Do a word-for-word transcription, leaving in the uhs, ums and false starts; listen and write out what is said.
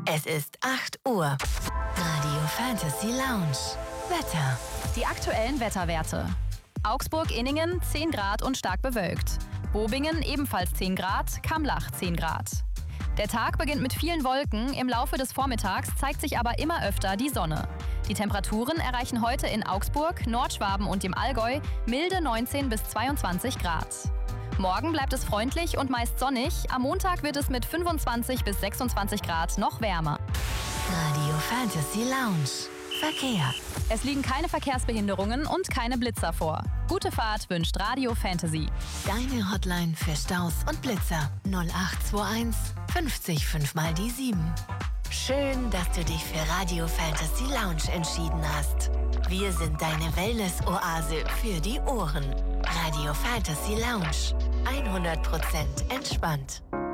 Es ist acht Uhr. Radio Fantasy Lounge. Wetter. Die aktuellen Wetterwerte. Augsburg-Inningen zehn Grad und stark bewölkt. Bobingen ebenfalls zehn Grad, Kamlach zehn Grad. Der Tag beginnt mit vielen Wolken, im Laufe des Vormittags zeigt sich aber immer öfter die Sonne. Die Temperaturen erreichen heute in Augsburg, Nordschwaben und dem Allgäu milde neunzehn bis zweiundzwanzig Grad. Morgen bleibt es freundlich und meist sonnig, am Montag wird es mit fünfundzwanzig bis sechsundzwanzig Grad noch wärmer. Radio Fantasy Lounge. Verkehr. Es liegen keine Verkehrsbehinderungen und keine Blitzer vor. Gute Fahrt wünscht Radio Fantasy. Deine Hotline für Staus und Blitzer. null acht zwei eins fünfzig fünf mal die sieben. Schön, dass du dich für Radio Fantasy Lounge entschieden hast. Wir sind deine Wellness-Oase für die Ohren. Radio Fantasy Lounge. hundert Prozent entspannt.